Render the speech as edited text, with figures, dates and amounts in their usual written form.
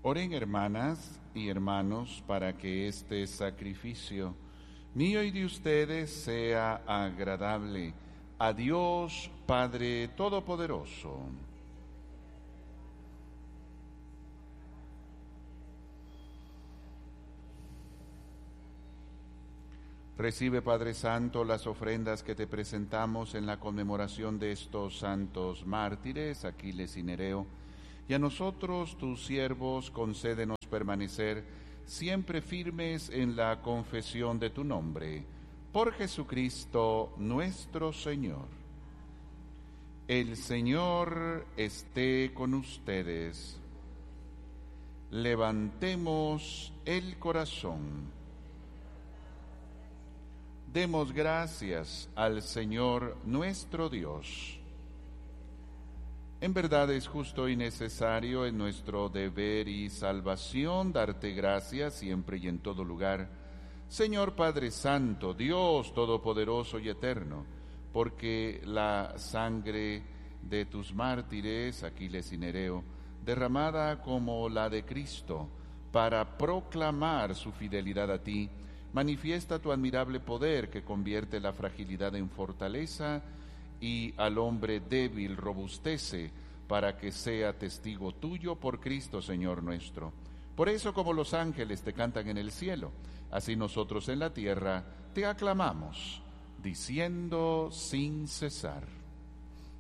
Oren, hermanas y hermanos, para que este sacrificio mío y de ustedes sea agradable a Dios Padre Todopoderoso. Recibe, Padre Santo, las ofrendas que te presentamos en la conmemoración de estos santos mártires, Aquiles y Nereo, y a nosotros, tus siervos, concédenos permanecer siempre firmes en la confesión de tu nombre. Por Jesucristo nuestro Señor. El Señor esté con ustedes. Levantemos el corazón. Demos gracias al Señor nuestro Dios. En verdad es justo y necesario, en nuestro deber y salvación, darte gracias siempre y en todo lugar, Señor Padre Santo, Dios Todopoderoso y Eterno, porque la sangre de tus mártires, Aquiles y Nereo, derramada como la de Cristo, para proclamar su fidelidad a ti, manifiesta tu admirable poder que convierte la fragilidad en fortaleza y al hombre débil robustece para que sea testigo tuyo por Cristo Señor nuestro. Por eso, como los ángeles te cantan en el cielo, así nosotros en la tierra te aclamamos, diciendo sin cesar.